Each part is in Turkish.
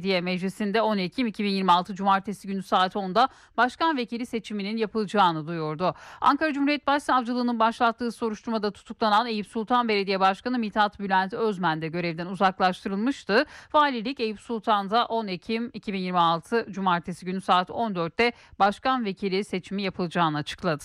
Belediye Meclisi'nde 10 Ekim 2026 Cumartesi günü saat 10'da başkan vekili seçiminin yapılacağını duyurdu. Ankara Cumhuriyet Başsavcılığı'nın başlattığı soruşturmada tutuklanan Eyüp Sultan Belediye Başkanı Mithat Bülent Özmen de görevden uzaklaştırılmıştı. Valilik Eyüp Sultan'da 10 Ekim 2026 Cumartesi günü saat 14'te başkan vekili seçimi yapılacağını açıkladı.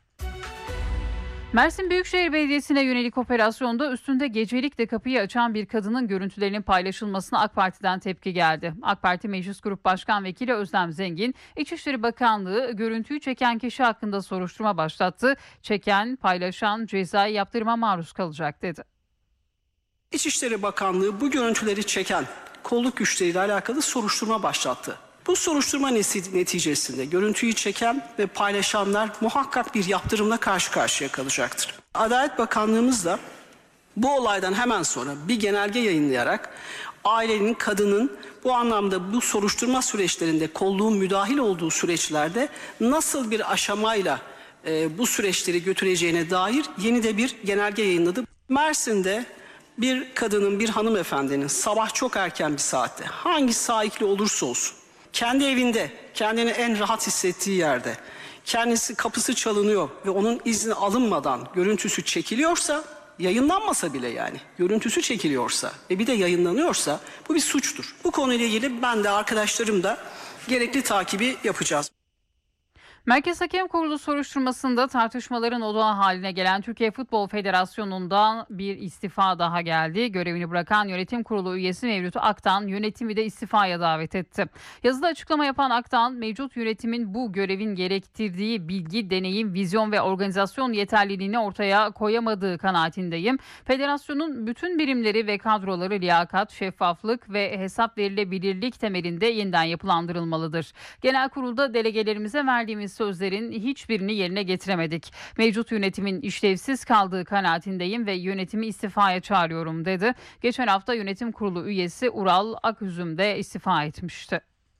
Mersin Büyükşehir Belediyesi'ne yönelik operasyonda üstünde gecelikle kapıyı açan bir kadının görüntülerinin paylaşılmasına AK Parti'den tepki geldi. AK Parti Meclis Grup Başkan Vekili Özlem Zengin, İçişleri Bakanlığı görüntüyü çeken kişi hakkında soruşturma başlattı. Çeken, paylaşan cezai yaptırıma maruz kalacak dedi. İçişleri Bakanlığı bu görüntüleri çeken kolluk güçleriyle alakalı soruşturma başlattı. Bu soruşturma neticesinde görüntüyü çeken ve paylaşanlar muhakkak bir yaptırımla karşı karşıya kalacaktır. Adalet Bakanlığımız da bu olaydan hemen sonra bir genelge yayınlayarak ailenin, kadının bu anlamda bu soruşturma süreçlerinde kolluğun müdahil olduğu süreçlerde nasıl bir aşamayla bu süreçleri götüreceğine dair yeni de bir genelge yayınladı. Mersin'de bir kadının, bir hanımefendinin sabah çok erken bir saatte hangi sahikli olursa olsun kendi evinde, kendini en rahat hissettiği yerde, kendisi kapısı çalınıyor ve onun izni alınmadan görüntüsü çekiliyorsa, yayınlanmasa bile yani, görüntüsü çekiliyorsa ve bir de yayınlanıyorsa bu bir suçtur. Bu konuyla ilgili ben de arkadaşlarım da gerekli takibi yapacağız. Merkez Hakem Kurulu soruşturmasında tartışmaların odağı haline gelen Türkiye Futbol Federasyonu'ndan bir istifa daha geldi. Görevini bırakan yönetim kurulu üyesi Mevlüt Aktan yönetimi de istifaya davet etti. Yazılı açıklama yapan Aktan, mevcut yönetimin bu görevin gerektirdiği bilgi, deneyim, vizyon ve organizasyon yeterliliğini ortaya koyamadığı kanaatindeyim. Federasyonun bütün birimleri ve kadroları liyakat, şeffaflık ve hesap verilebilirlik temelinde yeniden yapılandırılmalıdır. Genel kurulda delegelerimize verdiğimiz sözlerin hiçbirini yerine getiremedik. Mevcut yönetimin işlevsiz kaldığı kanaatindeyim ve yönetimi istifaya çağırıyorum dedi. Geçen hafta yönetim kurulu üyesi Ural Aküzüm de istifa etmişti.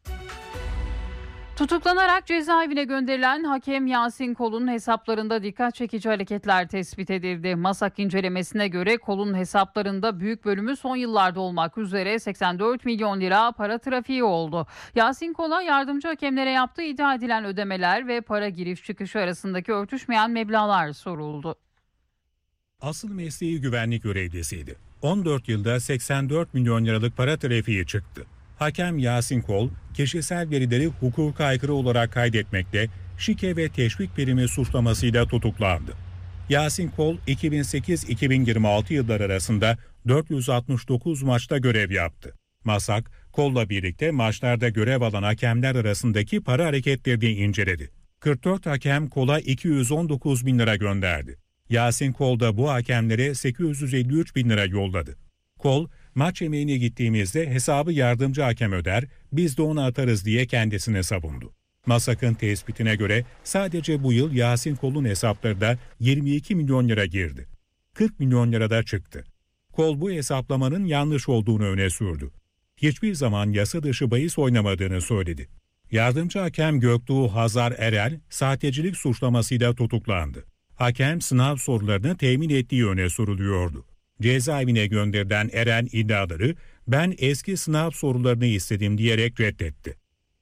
Tutuklanarak cezaevine gönderilen hakem Yasin Kol'un hesaplarında dikkat çekici hareketler tespit edildi. MASAK incelemesine göre Kol'un hesaplarında büyük bölümü son yıllarda olmak üzere 84 milyon lira para trafiği oldu. Yasin Kol'a yardımcı hakemlere yaptığı iddia edilen ödemeler ve para giriş çıkışı arasındaki örtüşmeyen meblağlar soruldu. Asıl mesleği güvenlik görevlisiydi. 14 yılda 84 milyon liralık para trafiği çıktı. Hakem Yasin Kol, kişisel verileri hukuka aykırı olarak kaydetmekle şike ve teşvik primi suçlamasıyla tutuklandı. Yasin Kol, 2008-2026 yılları arasında 469 maçta görev yaptı. MASAK, Kol'la birlikte maçlarda görev alan hakemler arasındaki para hareketlerini inceledi. 44 hakem Kol'a 219 bin lira gönderdi. Yasin Kol da bu hakemlere 853 bin lira yolladı. Kol, maç yemeğine gittiğimizde hesabı yardımcı hakem öder, biz de onu atarız diye kendisine savundu. MASAK'ın tespitine göre sadece bu yıl Yasin Kol'un hesaplarında 22 milyon lira girdi. 40 milyon lira da çıktı. Kol bu hesaplamanın yanlış olduğunu öne sürdü. Hiçbir zaman yasa dışı bahis oynamadığını söyledi. Yardımcı hakem Göktuğ Hazar Erel, sahtecilik suçlamasıyla tutuklandı. Hakem sınav sorularını temin ettiği öne sürülüyordu. Cezaevine gönderilen Eren iddiaları ben eski sınav sorularını istedim diyerek reddetti.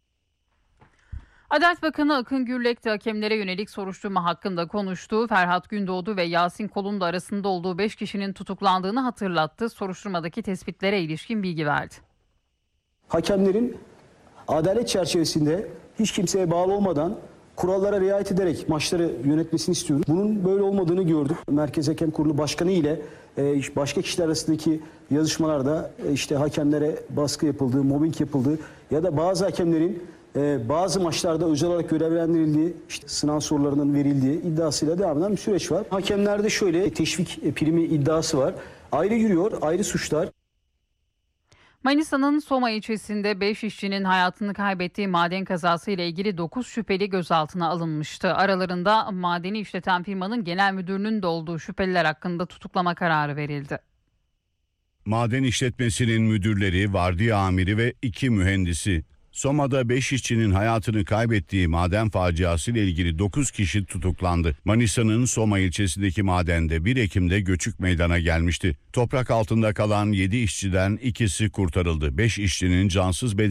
Adalet Bakanı Akın Gürlek de hakemlere yönelik soruşturma hakkında konuştu. Ferhat Gündoğdu ve Yasin Kol'un da arasında olduğu 5 kişinin tutuklandığını hatırlattı. Soruşturmadaki tespitlere ilişkin bilgi verdi. Hakemlerin adalet çerçevesinde hiç kimseye bağlı olmadan kurallara riayet ederek maçları yönetmesini istiyoruz. Bunun böyle olmadığını gördük. Merkez Hakem Kurulu Başkanı ile başka kişiler arasındaki yazışmalarda işte hakemlere baskı yapıldığı, mobbing yapıldığı ya da bazı hakemlerin bazı maçlarda özel olarak görevlendirildiği, işte sınav sorularının verildiği iddiasıyla devam eden bir süreç var. Hakemlerde şöyle teşvik primi iddiası var. Ayrı yürüyor, ayrı suçlar. Manisa'nın Soma ilçesinde 5 işçinin hayatını kaybettiği maden kazası ile ilgili 9 şüpheli gözaltına alınmıştı. Aralarında madeni işleten firmanın genel müdürünün de olduğu şüpheliler hakkında tutuklama kararı verildi. Maden işletmesinin müdürleri, vardiya amiri ve 2 mühendisi. Soma'da 5 işçinin hayatını kaybettiği maden faciası ile ilgili 9 kişi tutuklandı. Manisa'nın Soma ilçesindeki madende 1 Ekim'de göçük meydana gelmişti. Toprak altında kalan 7 işçiden ikisi kurtarıldı. 5 işçinin cansız bedeni